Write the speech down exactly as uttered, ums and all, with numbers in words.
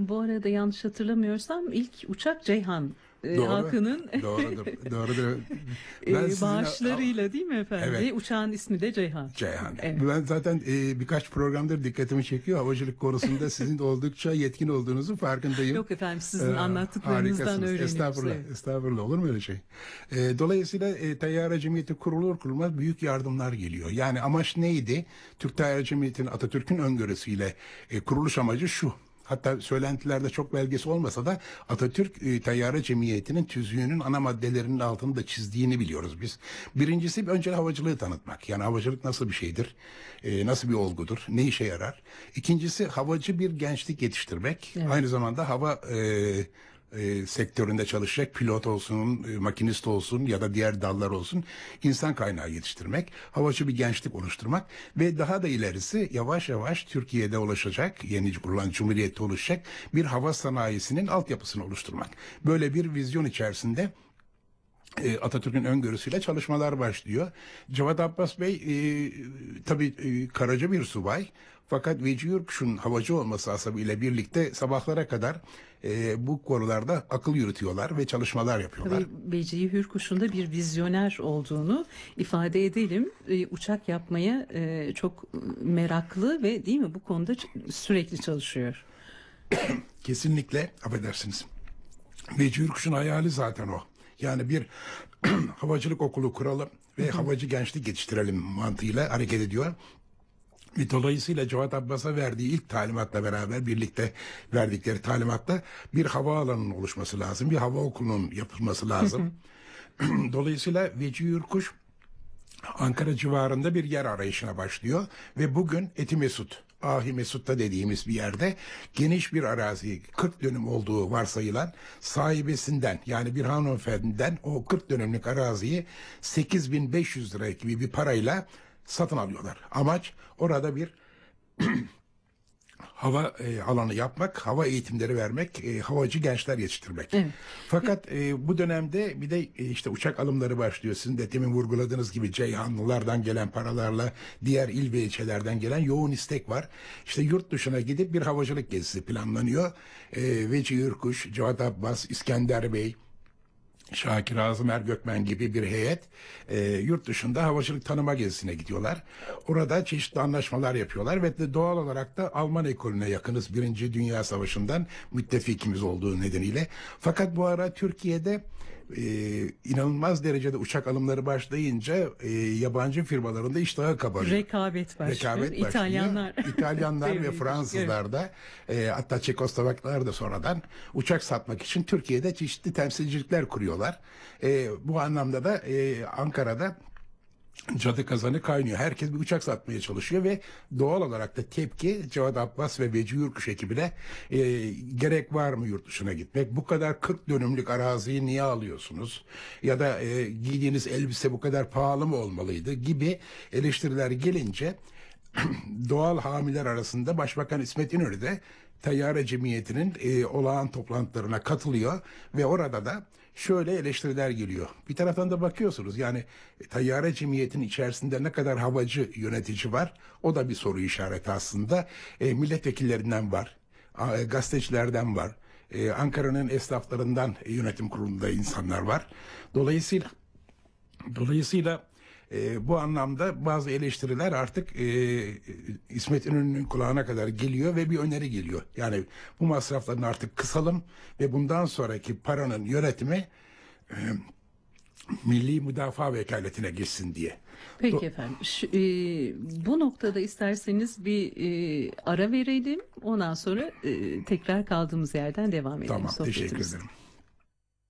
Bu arada yanlış hatırlamıyorsam ilk uçak Ceyhan e, Doğru, halkının doğrudur, doğrudur. e, Ben sizin- bağışlarıyla değil mi efendim? Evet. Ve uçağın ismi de Ceyhan. Ceyhan. Evet. Ben zaten e, birkaç programdır dikkatimi çekiyor. Havacılık konusunda sizin de oldukça yetkin olduğunuzun farkındayım. Yok efendim, sizin Ee, anlattıklarınızdan harikasınız. öğreniyoruz. Estağfurullah, Evet. estağfurullah. Olur mu öyle şey? E, dolayısıyla e, Tayyare Cemiyeti kurulur kurulmaz büyük yardımlar geliyor. Yani amaç neydi? Türk Tayyare Cemiyeti'nin, Atatürk'ün öngörüsüyle e, kuruluş amacı şu. Hatta söylentilerde çok belgesi olmasa da Atatürk e, Tayyare Cemiyeti'nin tüzüğünün ana maddelerinin altını da çizdiğini biliyoruz biz. Birincisi önce havacılığı tanıtmak. Yani havacılık nasıl bir şeydir? E, nasıl bir olgudur? Ne işe yarar? İkincisi havacı bir gençlik yetiştirmek. Evet. Aynı zamanda hava e, e, sektöründe çalışacak pilot olsun, e, makinist olsun ya da diğer dallar olsun insan kaynağı yetiştirmek, havacı bir gençlik oluşturmak ve daha da ilerisi yavaş yavaş Türkiye'de ulaşacak, yeni kurulan Cumhuriyet'te oluşacak bir hava sanayisinin altyapısını oluşturmak. Böyle bir vizyon içerisinde e, Atatürk'ün öngörüsüyle çalışmalar başlıyor. Cevat Abbas Bey e, tabii e, karaca bir subay. Fakat Veci Yurkuş'un havacı olması asabıyla birlikte sabahlara kadar e, bu konularda akıl yürütüyorlar ve çalışmalar yapıyorlar. Tabii Vecihi Hürkuş'un da bir vizyoner olduğunu ifade edelim. E, uçak yapmaya e, çok meraklı ve değil mi bu konuda ç- sürekli çalışıyor. Kesinlikle, affedersiniz. Veci Yurkuş'un hayali zaten o. Yani bir havacılık okulu kuralım ve havacı gençlik yetiştirelim mantığıyla hareket ediyor. Ve dolayısıyla Cevat Abbas'a verdiği ilk talimatla beraber birlikte verdikleri talimatla bir havaalanının oluşması lazım. Bir hava okulunun yapılması lazım. Dolayısıyla Veci Yurkuş Ankara civarında bir yer arayışına başlıyor ve bugün Etimesut, Ahi Mesut'ta dediğimiz bir yerde geniş bir arazi, kırk dönüm olduğu varsayılan sahibesinden, yani bir hanımefendiden o kırk dönümlük araziyi sekiz bin beş yüz lira gibi bir parayla satın alıyorlar. Amaç orada bir hava e, alanı yapmak, hava eğitimleri vermek, e, havacı gençler yetiştirmek. Evet. Fakat e, bu dönemde bir de e, işte uçak alımları başlıyor. Sizin de demin vurguladığınız gibi Ceyhanlılardan gelen paralarla diğer il ve ilçelerden gelen yoğun istek var. İşte yurt dışına gidip bir havacılık gezisi planlanıyor. E, Veci Yurkuş, Cevat Abbas, İskender Bey, Şakir Azım Ergökmen gibi bir heyet e, yurt dışında havacılık tanıma gezisine gidiyorlar. Orada çeşitli anlaşmalar yapıyorlar ve de doğal olarak da Alman ekolüne yakınız. Birinci Dünya Savaşı'ndan müttefikimiz olduğu nedeniyle. Fakat bu ara Türkiye'de e, inanılmaz derecede uçak alımları başlayınca e, yabancı firmaların da iştahı kabarıyor. Rekabet başlıyor. Rekabet başlıyor. İtalyanlar. İtalyanlar ve Devreye Fransızlar da e, hatta Çekoslovaklar da sonradan uçak satmak için Türkiye'de çeşitli temsilcilikler kuruyorlar. E, bu anlamda da e, Ankara'da cadı kazanı kaynıyor. Herkes bir uçak satmaya çalışıyor ve doğal olarak da tepki Cevat Abbas ve Veci Yurkuş ekibine e, gerek var mı yurt dışına gitmek? Bu kadar kırk dönümlük araziyi niye alıyorsunuz? Ya da e, giydiğiniz elbise bu kadar pahalı mı olmalıydı? Gibi eleştiriler gelince doğal hamiler arasında Başbakan İsmet İnönü de Tayyare Cemiyeti'nin e, olağan toplantılarına katılıyor ve orada da şöyle eleştiriler geliyor. Bir taraftan da bakıyorsunuz yani Tayyare Cemiyeti'nin içerisinde ne kadar havacı yönetici var? O da bir soru işareti aslında. E, milletvekillerinden var, a, gazetecilerden var, e, Ankara'nın esnaflarından e, yönetim kurulunda insanlar var. Dolayısıyla dolayısıyla E, bu anlamda bazı eleştiriler artık e, İsmet İnönü'nün kulağına kadar geliyor ve bir öneri geliyor. Yani bu masraflarını artık kısalım ve bundan sonraki paranın yönetimi e, Milli Müdafaa Vekaletine geçsin diye. Peki Do- efendim. Şu, e, bu noktada isterseniz bir e, ara verelim. Ondan sonra e, tekrar kaldığımız yerden devam edelim Tamam, teşekkür sohbetimize. ederim.